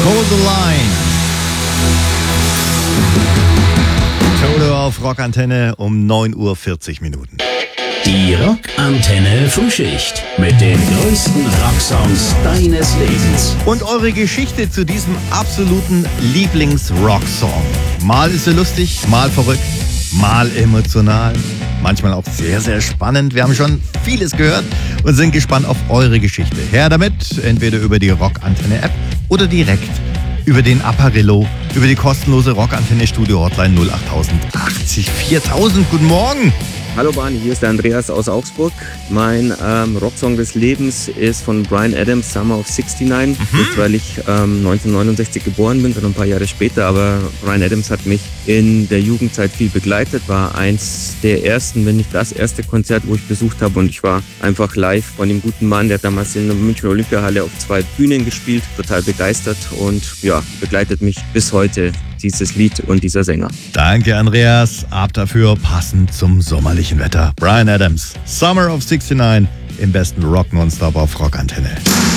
Hold the Line. Toto auf Rockantenne um 9:40 Uhr. Die Rockantenne Frühschicht mit den größten Rocksongs deines Lebens. Und eure Geschichte zu diesem absoluten Lieblings-Rocksong. Mal ist sie lustig, mal verrückt, mal emotional, manchmal auch sehr, sehr spannend. Wir haben schon vieles gehört und sind gespannt auf eure Geschichte. Her damit, entweder über die Rockantenne-App oder direkt über den Apparillo, über die kostenlose Rockantenne-Studio-Hotline 08080 4000. Guten Morgen! Hallo Barney, hier ist der Andreas aus Augsburg. Mein Rocksong des Lebens ist von Bryan Adams, Summer of 69. Nicht, weil ich 1969 geboren bin, sondern ein paar Jahre später. Aber Bryan Adams hat mich in der Jugendzeit viel begleitet. War eins der ersten, wenn nicht das erste Konzert, wo ich besucht habe. Und ich war einfach live von dem guten Mann, der hat damals in der Münchner Olympiahalle auf 2 Bühnen gespielt. Total begeistert und ja, begleitet mich bis heute, dieses Lied und dieser Sänger. Danke, Andreas. Ab dafür passend zum sommerlichen Wetter. Bryan Adams, Summer of 69 im besten Rock Nonstop auf Rockantenne.